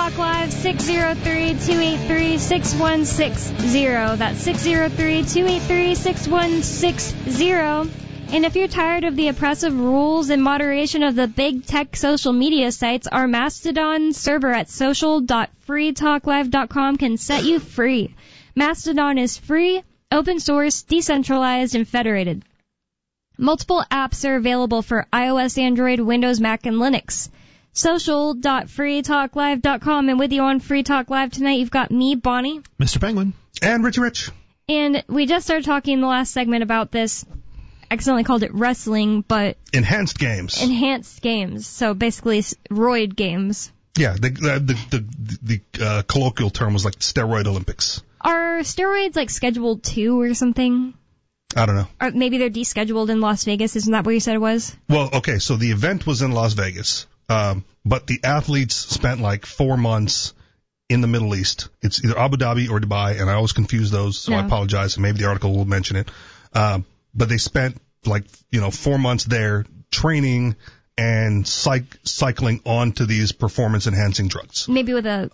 Talk Live, 603-283-6160. That's 603-283-6160. And if you're tired of the oppressive rules and moderation of the big tech social media sites, our Mastodon server at social.freetalklive.com can set you free. Mastodon is free, open source, decentralized, and federated. Multiple apps are available for iOS, Android, Windows, Mac, and Linux. Social.freetalklive.com. And with you on Free Talk Live tonight, you've got me, Bonnie. Mr. Penguin. And Richie Rich. And we just started talking in the last segment about this. Accidentally called it wrestling, but... Enhanced games. Enhanced games. So basically, roid games. Yeah, the colloquial term was like steroid Olympics. Are steroids like scheduled to or something? I don't know. Or maybe they're descheduled in Las Vegas. Isn't that what you said it was? Well, okay, so the event was in Las Vegas, but the athletes spent like 4 months in the Middle East. It's either Abu Dhabi or Dubai, and I always confuse those, so I apologize, and maybe the article will mention it. But they spent 4 months there training and cycling onto these performance-enhancing drugs. Maybe with a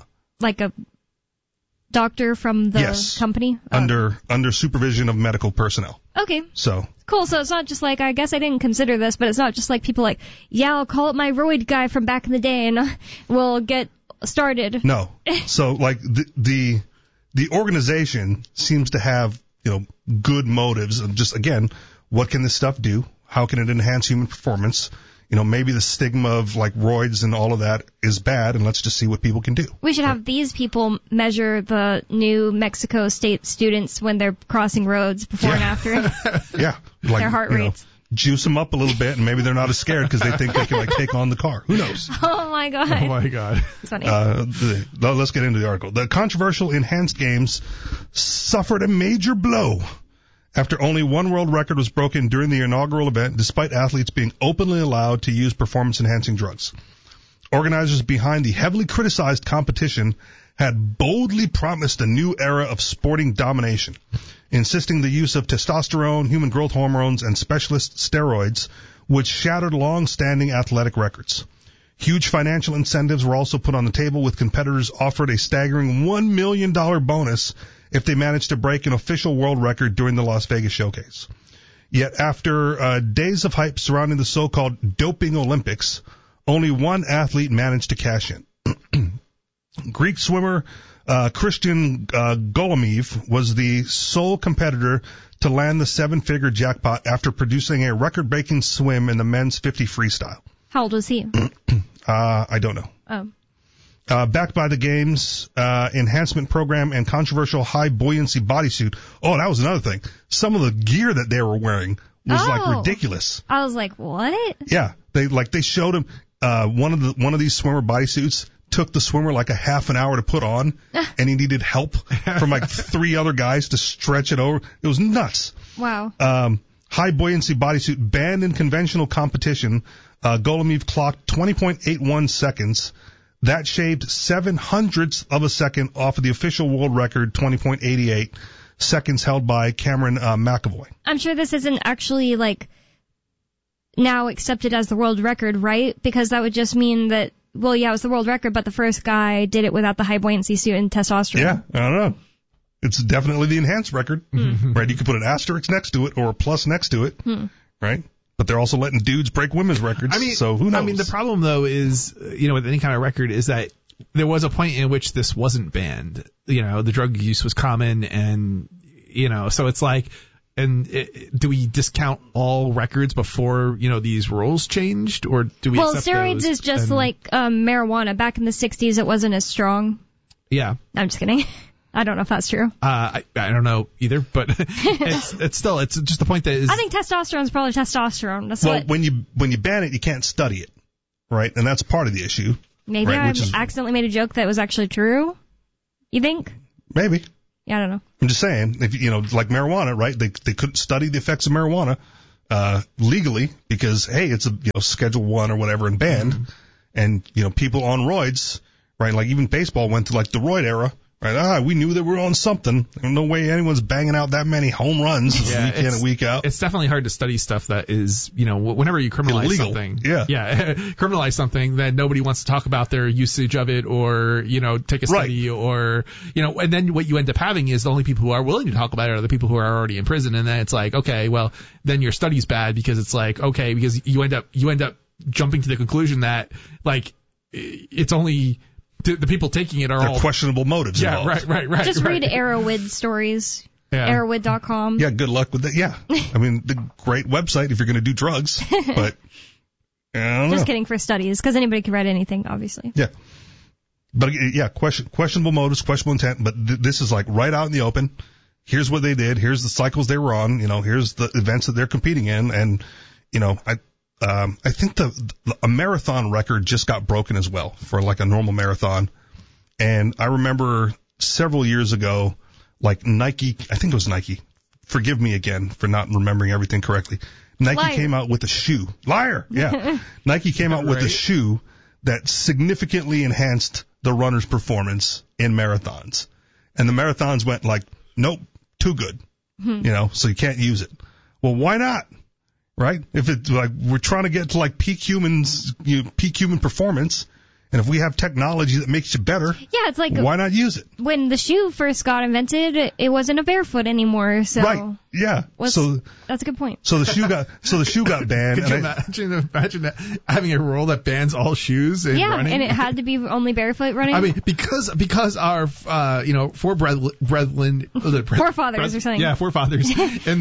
doctor from the company? Under supervision of medical personnel. Okay. So. Cool, so it's not just like, I guess I didn't consider this, but it's not just like people like, yeah, I'll call up my roid guy from back in the day and we'll get started. No. So, the organization seems to have, good motives of just, again, what can this stuff do? How can it enhance human performance? Maybe the stigma of roids and all of that is bad, and let's just see what people can do. We should have these people measure the New Mexico State students when they're crossing roads before and after. Yeah. Their heart rates. Juice them up a little bit, and maybe they're not as scared because they think they can take on the car. Who knows? Oh my god. Oh my god. It's funny. Let's get into the article. The controversial enhanced games suffered a major blow after only one world record was broken during the inaugural event, despite athletes being openly allowed to use performance-enhancing drugs. Organizers behind the heavily criticized competition had boldly promised a new era of sporting domination, insisting the use of testosterone, human growth hormones, and specialist steroids, which shattered long-standing athletic records. Huge financial incentives were also put on the table, with competitors offered a staggering $1 million bonus if they managed to break an official world record during the Las Vegas showcase. Yet after days of hype surrounding the so-called doping Olympics, only one athlete managed to cash in. Greek swimmer Christian Golomiev was the sole competitor to land the seven-figure jackpot after producing a record-breaking swim in the men's 50 freestyle. How old was he? I don't know. Oh. Backed by the game's enhancement program and controversial high-buoyancy bodysuit. Oh, that was another thing. Some of the gear that they were wearing was ridiculous. I was like, what? Yeah, they showed him one of these swimmer bodysuits took the swimmer a half an hour to put on, and he needed help from 3 other guys to stretch it over. It was nuts. Wow. High buoyancy bodysuit banned in conventional competition. Golomiev clocked 20.81 seconds. That shaved 0.07 of a second off of the official world record, 20.88 seconds held by Cameron McAvoy. I'm sure this isn't actually now accepted as the world record, right? Because that would just mean that, well, yeah, it was the world record, but the first guy did it without the high buoyancy suit and testosterone. Yeah, I don't know. It's definitely the enhanced record, right? You could put an asterisk next to it or a plus next to it, right? But they're also letting dudes break women's records, so who knows? The problem, though, is, with any kind of record, is that there was a point in which this wasn't banned. The drug use was common, and, so it's do we discount all records before, these rules changed, or do we accept steroids is just like marijuana. Back in the 60s, it wasn't as strong. Yeah. I'm just kidding. I don't know if that's true. I don't know either, but it's just the point that is. I think testosterone is probably testosterone. That's when you ban it, you can't study it, right? And that's part of the issue. Maybe I accidentally made a joke that was actually true. You think? Maybe. Yeah, I don't know. I'm just saying, if like marijuana, right? They couldn't study the effects of marijuana legally because hey, it's a Schedule 1 or whatever and banned, and people on roids, right? Like even baseball went to the roid era. Right? We knew that we were on something. There's no way anyone's banging out that many home runs week in and week out. It's definitely hard to study stuff that is, whenever you criminalize illegal. Something. Yeah. Criminalize something, then nobody wants to talk about their usage of it or, take a study or, and then what you end up having is the only people who are willing to talk about it are the people who are already in prison. And then it's like, okay, well, then your study's bad because it's like, okay, because you end up jumping to the conclusion that, like, it's only the people taking it are all questionable motives. Yeah, involved. right. Just read Arrowwood stories. Yeah. Arrowwood.com. Yeah, good luck with that. Yeah. I mean, the great website if you're going to do drugs, but I don't know. Just kidding for studies, because anybody can write anything, obviously. Yeah. But yeah, questionable motives, questionable intent, but this is like right out in the open. Here's what they did. Here's the cycles they were on. Here's the events that they're competing in. And, I think a marathon record just got broken as well for like a normal marathon. And I remember several years ago, like Nike, I think it was Nike. Forgive me again for not remembering everything correctly. Nike came out with a shoe. Liar. Yeah. Nike came out with a shoe that significantly enhanced the runner's performance in marathons. And the marathons went like, nope, too good. So you can't use it. Well, why not? Right? If it's like we're trying to get to like peak human performance, and if we have technology that makes you better, it's like why not use it? When the shoe first got invented, it wasn't a barefoot anymore. So right, yeah. That's a good point. So the shoe got banned. Could you imagine that having a rule that bans all shoes in running? And it had to be only barefoot running. I mean, because our forefathers or something. Yeah, forefathers in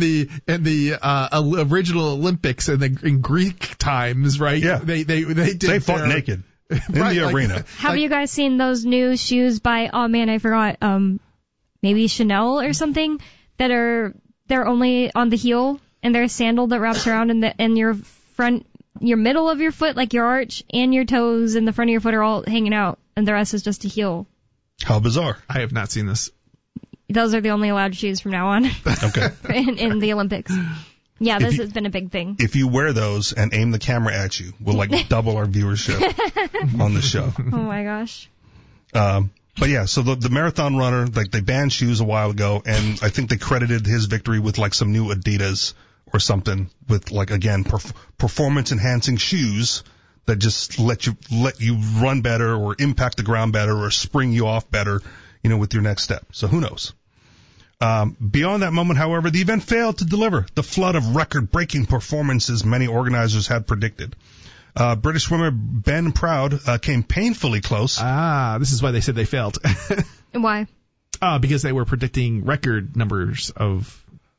the original Olympics in Greek times, right? Yeah, they fought naked. In the arena. Have you guys seen those new shoes by, I forgot, maybe Chanel or something, they're only on the heel, and they're a sandal that wraps around and your middle of your foot, like your arch, and your toes and the front of your foot are all hanging out, and the rest is just a heel. How bizarre. I have not seen this. Those are the only allowed shoes from now on. Okay. in the Olympics. Yeah, this has been a big thing. If you wear those and aim the camera at you, we'll like double our viewership on the show. Oh my gosh. But yeah, so the marathon runner, like they banned shoes a while ago, and I think they credited his victory with like some new Adidas or something with like, again, performance enhancing shoes that just let you run better or impact the ground better or spring you off better, with your next step. So who knows? Beyond that moment, however, the event failed to deliver the flood of record-breaking performances many organizers had predicted. British swimmer Ben Proud came painfully close. This is why they said they failed. Why? Because they were predicting record numbers of...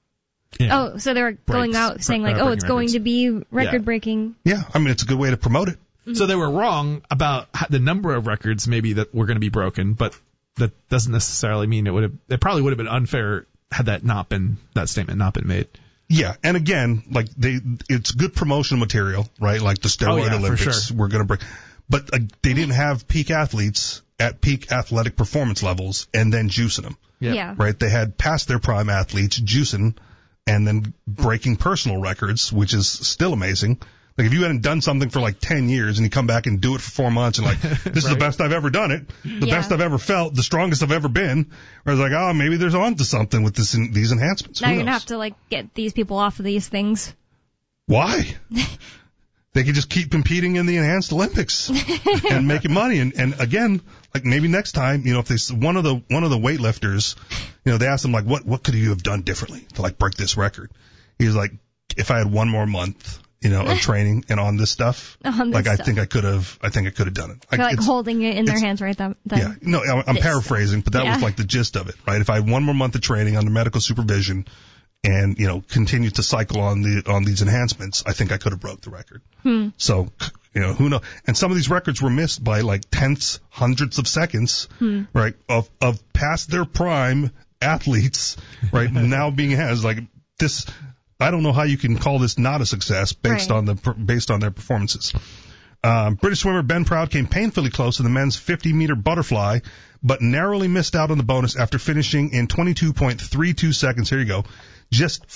so they were going out saying like, it's going to be record-breaking. Yeah, I mean, it's a good way to promote it. Mm-hmm. So they were wrong about the number of records maybe that were going to be broken, but that doesn't necessarily mean it probably would have been unfair had that statement not been made. Yeah, and again, like it's good promotional material, right? Like the steroid Olympics, we're going to break, but they didn't have peak athletes at peak athletic performance levels and then juicing them. Yeah. Right? They had past their prime athletes juicing and then breaking personal records, which is still amazing. Like if you hadn't done something for like 10 years and you come back and do it for 4 months and like, this is the best I've ever done it, the best I've ever felt, the strongest I've ever been, or it's like, maybe there's on to something with these enhancements. Now you're going to have to like get these people off of these things. Why? They could just keep competing in the enhanced Olympics and making money. And again, like maybe next time, if they, one of the weightlifters, they asked him like, what could you have done differently to like break this record? He was like, if I had one more month, of training and on this stuff, I think I could have done it. Like holding it in their hands right then. Yeah. No, I'm paraphrasing, but that was like the gist of it, right? If I had one more month of training under medical supervision and, continue to cycle on these enhancements, I think I could have broke the record. So, who knows? And some of these records were missed by like tenths, hundredths of seconds, right? Of past their prime athletes, right? Now being like this. I don't know how you can call this not a success based on their performances. British swimmer Ben Proud came painfully close in the men's 50-meter butterfly, but narrowly missed out on the bonus after finishing in 22.32 seconds. Here you go. Just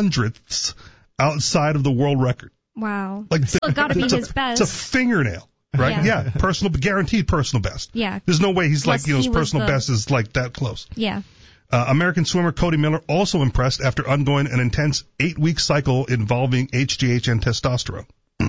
500ths outside of the world record. Wow. Like still got to be his best. It's a fingernail. right? Yeah. Guaranteed personal best. Yeah. There's no way he's Plus, like, his he was personal the- best is like that close. Yeah. American swimmer Cody Miller also impressed after undergoing an intense 8-week cycle involving HGH and testosterone.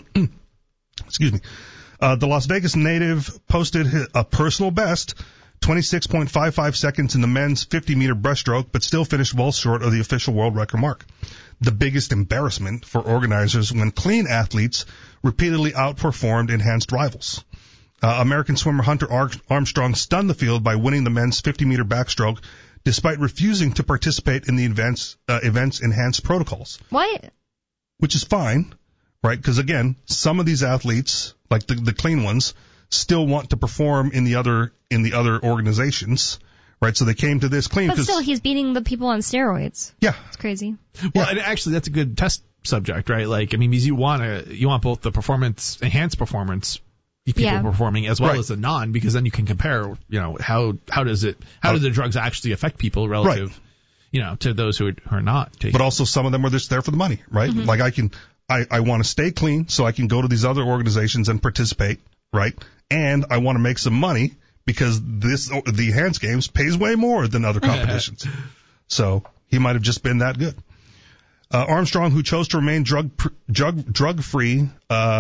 Excuse me. The Las Vegas native posted a personal best, 26.55 seconds in the men's 50-meter breaststroke, but still finished well short of the official world record mark. The biggest embarrassment for organizers when clean athletes repeatedly outperformed enhanced rivals. American swimmer Hunter Armstrong stunned the field by winning the men's 50-meter backstroke despite refusing to participate in the event's enhanced protocols. What? Which is fine, right? Because again, some of these athletes, like the clean ones, still want to perform in the other organizations, right? So they came to this clean. But still, he's beating the people on steroids. Yeah. It's crazy. Well, and actually, that's a good test subject, right? Like, I mean, because you want both the enhanced performance people performing as well as the non, because then you can compare, how do the drugs actually affect people relative, to those who are not taking. But also some of them are just there for the money, right? Mm-hmm. Like I want to stay clean so I can go to these other organizations and participate, right? And I want to make some money because the enhanced games pays way more than other competitions. So he might have just been that good. Armstrong, who chose to remain drug-free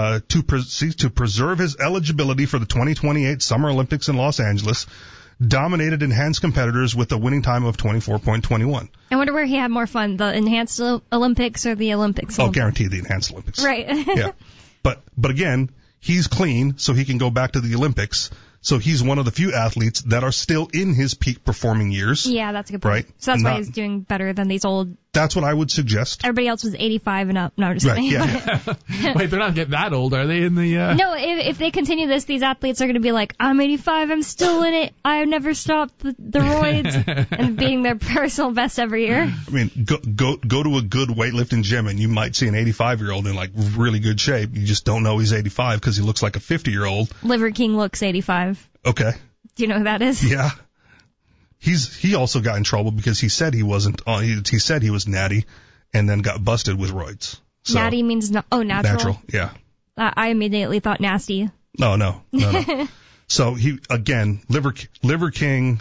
to preserve his eligibility for the 2028 Summer Olympics in Los Angeles, dominated enhanced competitors with a winning time of 24.21. I wonder where he had more fun, the enhanced Olympics or the Olympics? Oh, guaranteed the enhanced Olympics. Right. Yeah. But again, he's clean, so he can go back to the Olympics. So he's one of the few athletes that are still in his peak performing years. Yeah, that's a good point. Right? So that's why he's doing better than these old. That's what I would suggest. Everybody else was 85 and up. No, I'm just Right, kidding. yeah. Wait, they're not getting that old, are they? In the No, if they continue this, these athletes are going to be like, I'm 85, I'm still in it, I have never stopped the roids, and being their personal best every year. I mean, go to a good weightlifting gym and you might see an 85-year-old in like really good shape. You just don't know he's 85 because he looks like a 50-year-old. Liver King looks 85. Okay. Do you know who that is? Yeah. He also got in trouble because he said he wasn't. He said he was natty, and then got busted with roids. So, Natty means natural. Natural, yeah. I immediately thought nasty. No. So he again, Liver King,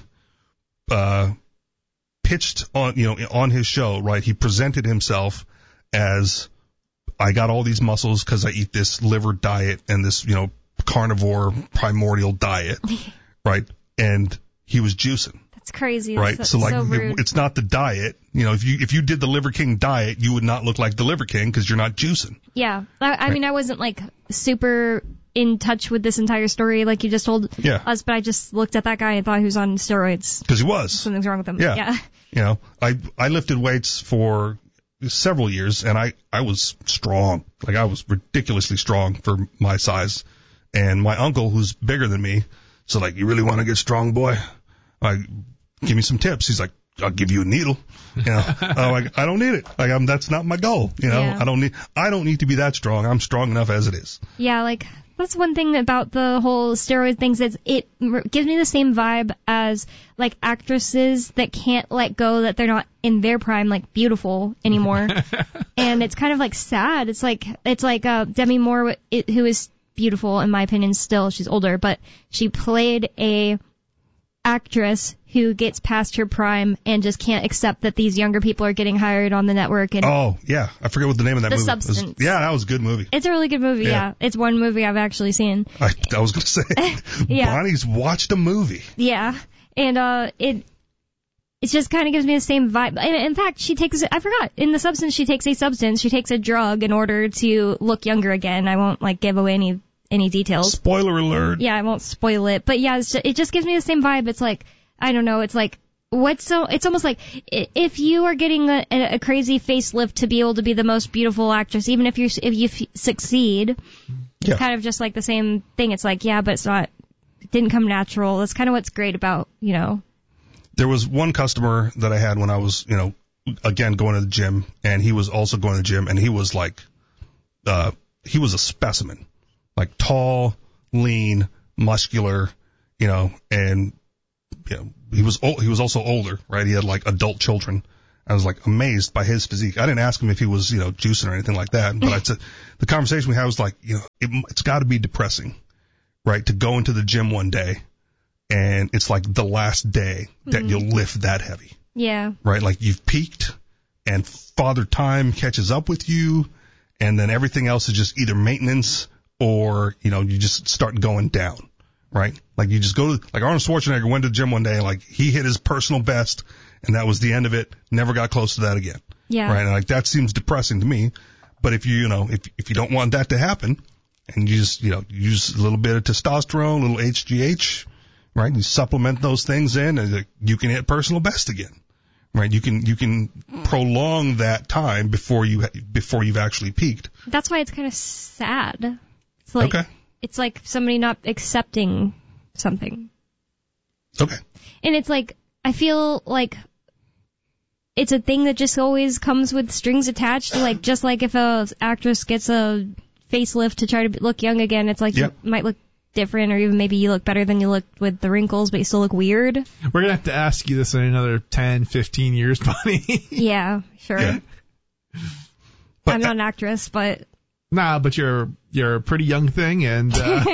pitched on his show, right? He presented himself as, I got all these muscles because I eat this liver diet and this carnivore primordial diet, right? And he was juicing. It's crazy. Right. That's So like, so rude. it's not the diet. If you did the Liver King diet, you would not look like the Liver King because you're not juicing. Yeah. I mean, I wasn't like super in touch with this entire story like you just told us, but I just looked at that guy and thought he was on steroids. Because he was. Something's wrong with him. Yeah. I lifted weights for several years and I was strong. Like I was ridiculously strong for my size. And my uncle, who's bigger than me, so like, you really want to get strong, boy? Give me some tips. He's like, I'll give you a needle. I'm like, I don't need it. Like, that's not my goal. Yeah. I don't need to be that strong. I'm strong enough as it is. Yeah, like, that's one thing about the whole steroid things, is it gives me the same vibe as, like, actresses that can't let go that they're not in their prime, like, beautiful anymore. And it's kind of, like, sad. It's like Demi Moore, who is beautiful, in my opinion, still. She's older, but she played a actress who gets past her prime and just can't accept that these younger people are getting hired on the network. And oh, yeah. I forget what the name of that movie was. The Substance. That was a good movie. It's a really good movie, yeah. It's one movie I've actually seen. I was going to say, Yeah. Bonnie's watched a movie. Yeah. And it just kind of gives me the same vibe. And in fact, I forgot, in The Substance, she takes a drug in order to look younger again. I won't, like, give away any details. Spoiler alert. Yeah, I won't spoil it. But yeah, it just gives me the same vibe. It's like, I don't know, it's like, it's almost like if you are getting a crazy facelift to be able to be the most beautiful actress, even if you succeed, it's kind of just like the same thing. It's like, yeah, but it didn't come natural. That's kind of what's great about, There was one customer that I had when I was, again, going to the gym, and he was also going to the gym, and he was like, he was a specimen. Like tall, lean, muscular, and he was also older, right? He had like adult children. I was like amazed by his physique. I didn't ask him if he was, juicing or anything like that, but the conversation we had was like, it's got to be depressing, right, to go into the gym one day, and it's like the last day that you'll lift that heavy. Yeah. Right? Like you've peaked, and Father Time catches up with you, and then everything else is just either maintenance or, you just start going down. Right? Like you just go to, like Arnold Schwarzenegger went to the gym one day, and like he hit his personal best, and that was the end of it. Never got close to that again. Yeah. Right? And like that seems depressing to me. But if if you don't want that to happen, and you just, use a little bit of testosterone, a little HGH, right? You supplement those things in, and you can hit personal best again, right? You can prolong that time before you've actually peaked. That's why it's kind of sad. It's like, okay. It's like somebody not accepting something. Okay. And it's like, I feel like it's a thing that just always comes with strings attached. Like, just like if a actress gets a facelift to try to look young again, it's like you might look different, or even maybe you look better than you looked with the wrinkles, but you still look weird. We're going to have to ask you this in another 10, 15 years, Bonnie. Yeah, sure. Yeah. I'm not an actress, but... Nah, but you're a pretty young thing, and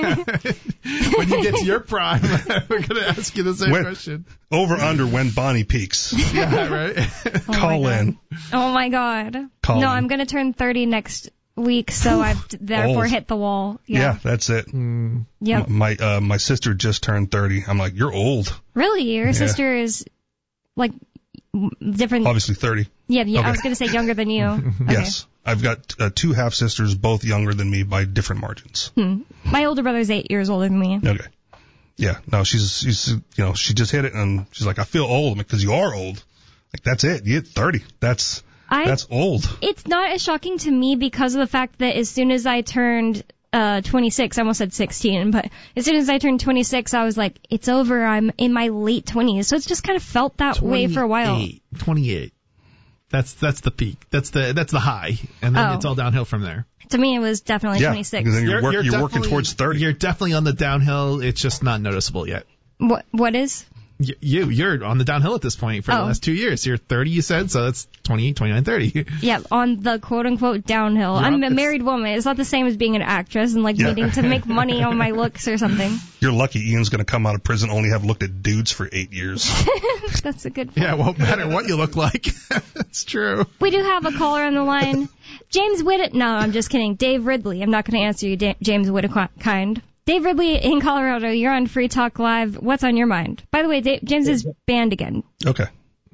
when you get to your prime, we're going to ask you the same question. Over under when Bonnie peaks. Yeah, right? Call in. Oh, my God. I'm going to turn 30 next week, so I've therefore hit the wall. Yeah, that's it. Yep. My sister just turned 30. I'm like, you're old. Really? Your sister is, like, different... Obviously 30. Yeah, okay. I was going to say younger than you. Okay. Yes. I've got two half-sisters, both younger than me by different margins. My older brother's 8 years older than me. Okay. Yeah. No, she's she just hit it, and she's like, I feel old, because you are old. Like, that's it. You hit 30. That's old. It's not as shocking to me because of the fact that as soon as I turned 26, I almost said 16, but as soon as I turned 26, I was like, it's over. I'm in my late 20s. So it's just kind of felt that way for a while. 28. That's the peak. That's the high, and then it's all downhill from there. To me, it was definitely 26. Because then you're working towards 30. You're definitely on the downhill. It's just not noticeable yet. What is? You're on the downhill at this point for the last 2 years. You're 30, you said, so that's 28, 29, 30. Yeah, on the quote-unquote downhill. I'm a married woman. It's not the same as being an actress and needing to make money on my looks or something. You're lucky Ian's going to come out of prison only have looked at dudes for 8 years. That's a good point. Yeah, it won't matter what you look like. It's true. We do have a caller on the line. James Whittakind. No, I'm just kidding. Dave Ridley. I'm not going to answer you, James Whittakind. Dave Ridley in Colorado, you're on Free Talk Live. What's on your mind? By the way, James is banned again. Okay.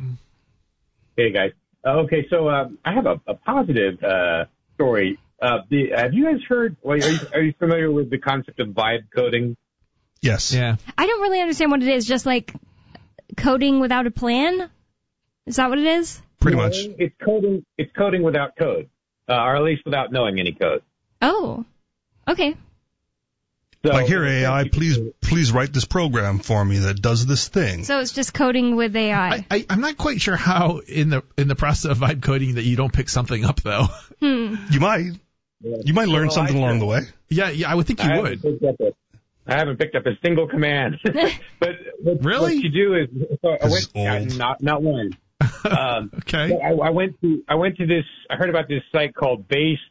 Hey, guys. Okay, so I have a positive story. Have you guys heard, are you familiar with the concept of vibe coding? Yes. Yeah. I don't really understand what it is, just like coding without a plan? Is that what it is? Pretty much. It's coding without code, or at least without knowing any code. Oh, okay. So, like, here, AI, please write this program for me that does this thing. So it's just coding with AI. I'm not quite sure how in the process of vibe coding that you don't pick something up, though. You might. You might learn something along the way. Yeah, I would think you would. I haven't picked up a single command. But really? What you do is, not one. Okay. I went to this. I heard about this site called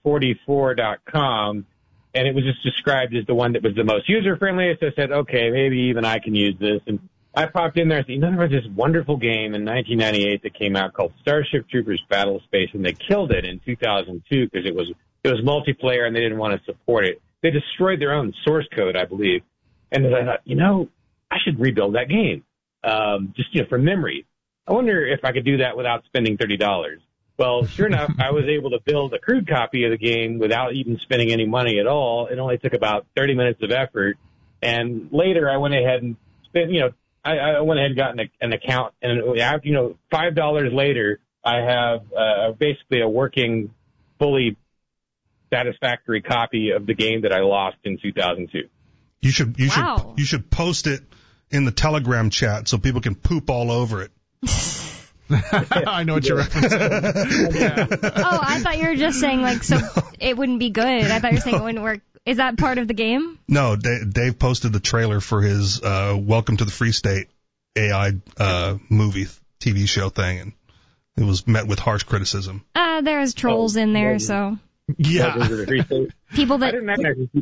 Base44.com, and it was just described as the one that was the most user-friendly. So I said, okay, maybe even I can use this. And I popped in there and said, there was this wonderful game in 1998 that came out called Starship Troopers Battle Space, and they killed it in 2002 because it was multiplayer and they didn't want to support it. They destroyed their own source code, I believe. And then I thought, I should rebuild that game, just from memory. I wonder if I could do that without spending $30. Well, sure enough, I was able to build a crude copy of the game without even spending any money at all. It only took about 30 minutes of effort. And later I went ahead and spent, I went ahead and got an account. And after, $5 later, I have basically a working, fully satisfactory copy of the game that I lost in 2002. You should post it in the Telegram chat so people can poop all over it. I know what you're referencing. Yeah. Oh, I thought you were just saying it wouldn't be good. I thought you were saying it wouldn't work. Is that part of the game? No, Dave posted the trailer for his Welcome to the Free State AI movie TV show thing, and it was met with harsh criticism. There's trolls in there, so. Yeah. People that.